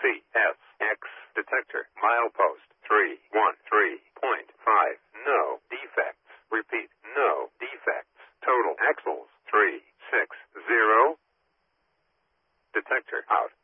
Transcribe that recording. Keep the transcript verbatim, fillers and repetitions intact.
C S X detector milepost three one three point five. No defects. Repeat, no defects. Total axles three six zero. Detector out.